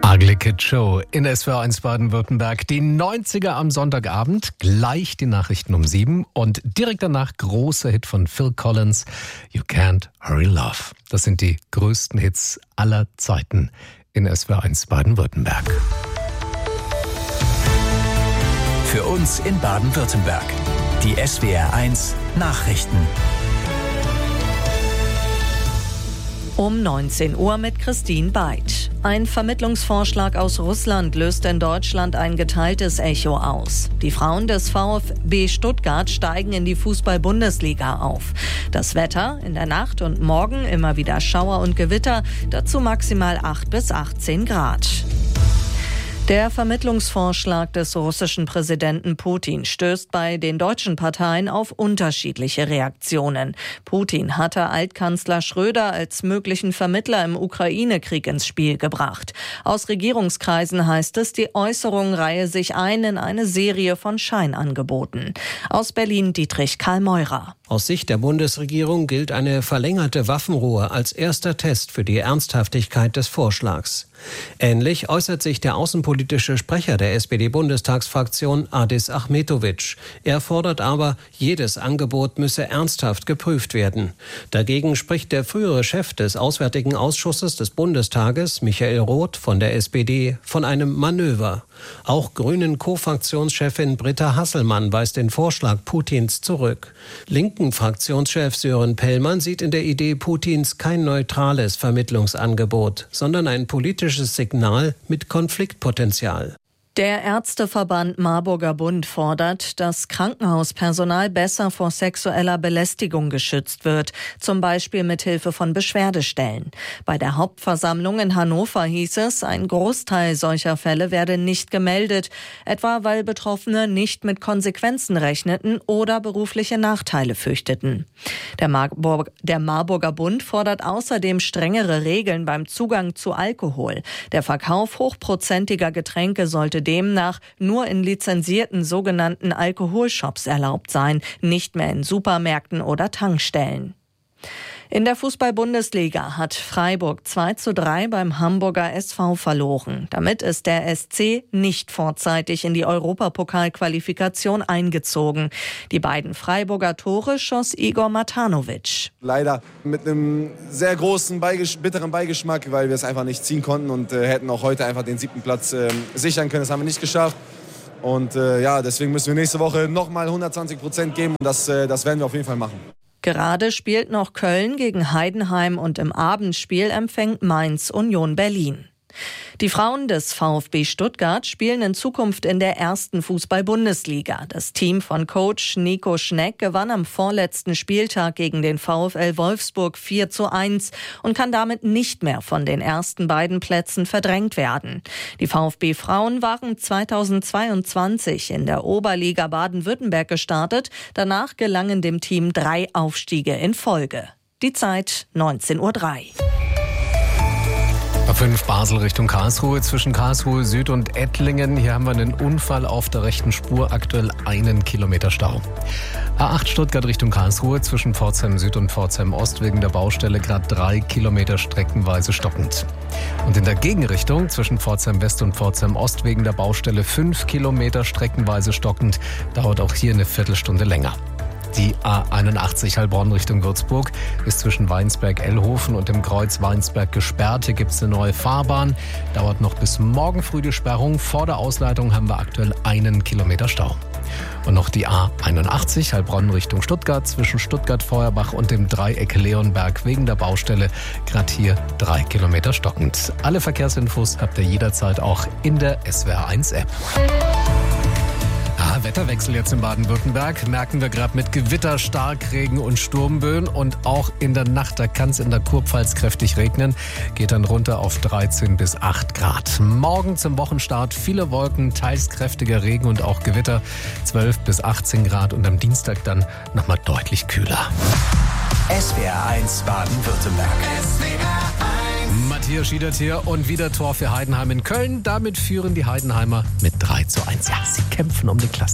Ugly Kid Show in SWR1 Baden-Württemberg. Die 90er am Sonntagabend, gleich die Nachrichten um 7 und direkt danach großer Hit von Phil Collins, You Can't Hurry Love. Das sind die größten Hits aller Zeiten in SWR1 Baden-Württemberg. Für uns in Baden-Württemberg. Die SWR1 Nachrichten. Um 19 Uhr mit Christine Beid. Ein Vermittlungsvorschlag aus Russland löst in Deutschland ein geteiltes Echo aus. Die Frauen des VfB Stuttgart steigen in die Fußball-Bundesliga auf. Das Wetter in der Nacht und morgen immer wieder Schauer und Gewitter, dazu maximal 8 bis 18 Grad. Der Vermittlungsvorschlag des russischen Präsidenten Putin stößt bei den deutschen Parteien auf unterschiedliche Reaktionen. Putin hatte Altkanzler Schröder als möglichen Vermittler im Ukraine-Krieg ins Spiel gebracht. Aus Regierungskreisen heißt es, die Äußerung reihe sich ein in eine Serie von Scheinangeboten. Aus Berlin Dietrich Karl Meurer. Aus Sicht der Bundesregierung gilt eine verlängerte Waffenruhe als erster Test für die Ernsthaftigkeit des Vorschlags. Ähnlich äußert sich der außenpolitische Sprecher der SPD-Bundestagsfraktion Adis Achmetovic. Er fordert aber, jedes Angebot müsse ernsthaft geprüft werden. Dagegen spricht der frühere Chef des Auswärtigen Ausschusses des Bundestages, Michael Roth von der SPD, von einem Manöver. Auch Grünen-Co-Fraktionschefin Britta Hasselmann weist den Vorschlag Putins zurück. Linken-Fraktionschef Sören Pellmann sieht in der Idee Putins kein neutrales Vermittlungsangebot, sondern ein politisches Signal mit Konfliktpotenzial. Der Ärzteverband Marburger Bund fordert, dass Krankenhauspersonal besser vor sexueller Belästigung geschützt wird, zum Beispiel mit Hilfe von Beschwerdestellen. Bei der Hauptversammlung in Hannover hieß es, ein Großteil solcher Fälle werde nicht gemeldet, etwa weil Betroffene nicht mit Konsequenzen rechneten oder berufliche Nachteile fürchteten. Der Marburger Bund fordert außerdem strengere Regeln beim Zugang zu Alkohol. Der Verkauf hochprozentiger Getränke sollte demnach nur in lizenzierten sogenannten Alkoholshops erlaubt sein, nicht mehr in Supermärkten oder Tankstellen. In der Fußball-Bundesliga hat Freiburg 2:3 beim Hamburger SV verloren. Damit ist der SC nicht vorzeitig in die Europapokalqualifikation eingezogen. Die beiden Freiburger Tore schoss Igor Matanovic. Leider mit einem sehr großen bitteren Beigeschmack, weil wir es einfach nicht ziehen konnten und hätten auch heute einfach den 7. Platz sichern können. Das haben wir nicht geschafft. Und deswegen müssen wir nächste Woche nochmal 120% geben. Das werden wir auf jeden Fall machen. Gerade spielt noch Köln gegen Heidenheim und im Abendspiel empfängt Mainz Union Berlin. Die Frauen des VfB Stuttgart spielen in Zukunft in der ersten Fußball-Bundesliga. Das Team von Coach Nico Schneck gewann am vorletzten Spieltag gegen den VfL Wolfsburg 4:1 und kann damit nicht mehr von den ersten beiden Plätzen verdrängt werden. Die VfB-Frauen waren 2022 in der Oberliga Baden-Württemberg gestartet. Danach gelangen dem Team 3 Aufstiege in Folge. Die Zeit 19:03 Uhr. A5 Basel Richtung Karlsruhe, zwischen Karlsruhe Süd und Ettlingen. Hier haben wir einen Unfall auf der rechten Spur, aktuell 1 Kilometer Stau. A8 Stuttgart Richtung Karlsruhe, zwischen Pforzheim Süd und Pforzheim Ost wegen der Baustelle gerade 3 Kilometer streckenweise stockend. Und in der Gegenrichtung zwischen Pforzheim West und Pforzheim Ost wegen der Baustelle 5 Kilometer streckenweise stockend, dauert auch hier eine Viertelstunde länger. Die A81 Heilbronn Richtung Würzburg ist zwischen Weinsberg-Ellhofen und dem Kreuz Weinsberg gesperrt. Hier gibt es eine neue Fahrbahn. Dauert noch bis morgen früh die Sperrung. Vor der Ausleitung haben wir aktuell 1 Kilometer Stau. Und noch die A81 Heilbronn Richtung Stuttgart zwischen Stuttgart-Feuerbach und dem Dreieck Leonberg wegen der Baustelle. Gerade hier 3 Kilometer stockend. Alle Verkehrsinfos habt ihr jederzeit auch in der SWR1-App. Wetterwechsel jetzt in Baden-Württemberg, merken wir gerade mit Gewitter, Starkregen und Sturmböen und auch in der Nacht, da kann es in der Kurpfalz kräftig regnen, geht dann runter auf 13 bis 8 Grad. Morgen zum Wochenstart viele Wolken, teils kräftiger Regen und auch Gewitter, 12 bis 18 Grad und am Dienstag dann nochmal deutlich kühler. SWR1 Baden-Württemberg. Matthias Schiedert hier und wieder Tor für Heidenheim in Köln. Damit führen die Heidenheimer mit 3:1. Ja, sie kämpfen um den Klassenerhalt.